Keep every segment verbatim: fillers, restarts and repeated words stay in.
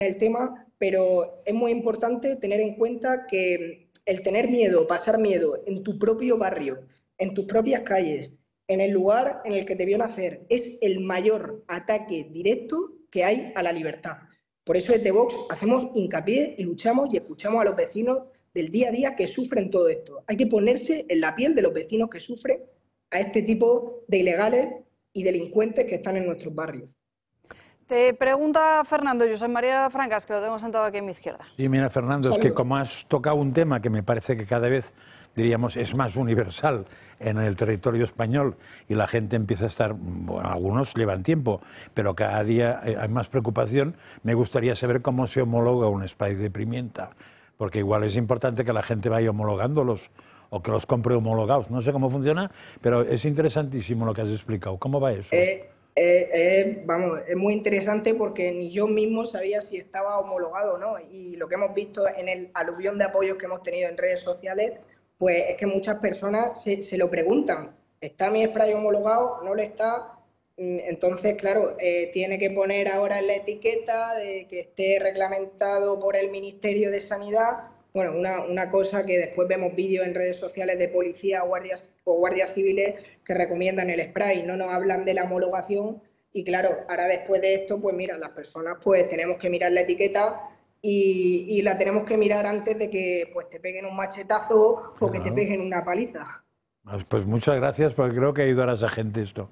el tema, pero es muy importante tener en cuenta que el tener miedo, pasar miedo en tu propio barrio, en tus propias calles, en el lugar en el que te vio nacer, es el mayor ataque directo que hay a la libertad. Por eso desde Vox hacemos hincapié y luchamos y escuchamos a los vecinos del día a día que sufren todo esto. Hay que ponerse en la piel de los vecinos que sufren a este tipo de ilegales y delincuentes que están en nuestros barrios. Te pregunta Fernando, José María Francas, que lo tengo sentado aquí a mi izquierda. Sí, mira, Fernando, Saludos. es que como has tocado un tema que me parece que cada vez, diríamos, es más universal en el territorio español y la gente empieza a estar, bueno, algunos llevan tiempo, pero cada día hay más preocupación, me gustaría saber cómo se homologa un spray de pimienta, porque igual es importante que la gente vaya homologándolos o que los compre homologados. No sé cómo funciona, pero es interesantísimo lo que has explicado. ¿Cómo va eso? Eh... Eh, eh, vamos, es muy interesante porque ni yo mismo sabía si estaba homologado o no, y lo que hemos visto en el aluvión de apoyos que hemos tenido en redes sociales, pues es que muchas personas se, se lo preguntan, ¿está mi spray homologado? ¿No lo está? Entonces, claro, eh, tiene que poner ahora en la etiqueta de que esté reglamentado por el Ministerio de Sanidad. Bueno, una, una cosa que después vemos vídeos en redes sociales de policías o guardias, o guardias civiles que recomiendan el spray, no nos hablan de la homologación y claro, ahora después de esto, pues mira, las personas pues tenemos que mirar la etiqueta y, y la tenemos que mirar antes de que pues te peguen un machetazo o claro, que te peguen una paliza. Pues muchas gracias porque creo que ayudará a esa gente esto.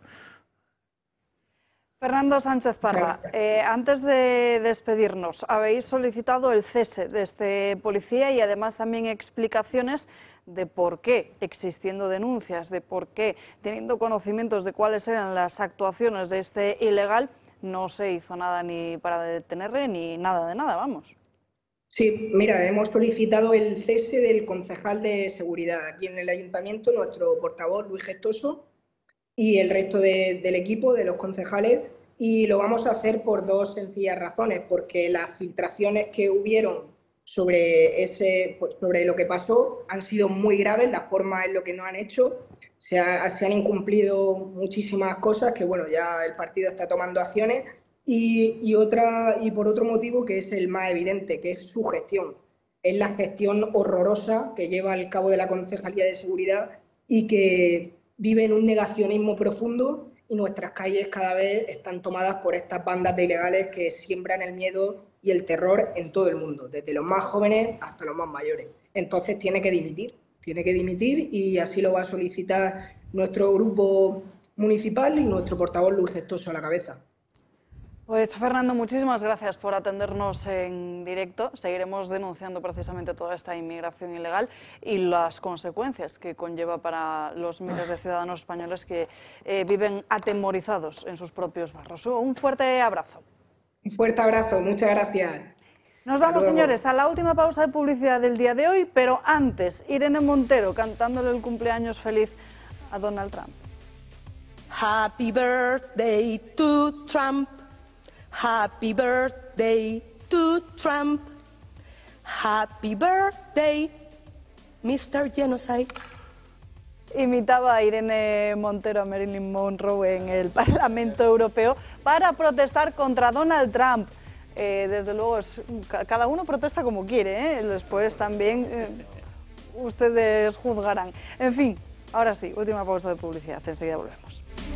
Fernando Sánchez Parra, eh, antes de despedirnos, habéis solicitado el cese de este policía y además también explicaciones de por qué, existiendo denuncias, de por qué, teniendo conocimientos de cuáles eran las actuaciones de este ilegal, no se hizo nada ni para detenerle ni nada de nada, vamos. Sí, mira, hemos solicitado el cese del concejal de seguridad aquí en el ayuntamiento, nuestro portavoz Luis Gestoso, y el resto de, del equipo, de los concejales, y lo vamos a hacer por dos sencillas razones, porque las filtraciones que hubieron sobre, ese, pues, sobre lo que pasó han sido muy graves, la forma en lo que nos han hecho, se, ha, se han incumplido muchísimas cosas que bueno, ya el partido está tomando acciones, y, y, otra, y por otro motivo que es el más evidente, que es su gestión, es la gestión horrorosa que lleva al cabo de la Concejalía de Seguridad y que vive en un negacionismo profundo y nuestras calles cada vez están tomadas por estas bandas de ilegales que siembran el miedo y el terror en todo el mundo, desde los más jóvenes hasta los más mayores. Entonces tiene que dimitir, tiene que dimitir y así lo va a solicitar nuestro grupo municipal y nuestro portavoz Luis Gestoso a la cabeza. Pues Fernando, muchísimas gracias por atendernos en directo. Seguiremos denunciando precisamente toda esta inmigración ilegal y las consecuencias que conlleva para los miles de ciudadanos españoles que eh, viven atemorizados en sus propios barrios. Un fuerte abrazo. Un fuerte abrazo, muchas gracias. Nos vamos, señores, a la última pausa de publicidad del día de hoy, pero antes, Irene Montero cantándole el cumpleaños feliz a Donald Trump. Happy birthday to Trump. Happy birthday to Trump. Happy birthday, mister Genocide. Imitaba a Irene Montero a Marilyn Monroe en el Parlamento Europeo para protestar contra Donald Trump. Eh, desde luego, es, cada uno protesta como quiere, ¿eh? Después también eh, ustedes juzgarán. En fin, ahora sí, última pausa de publicidad, enseguida volvemos.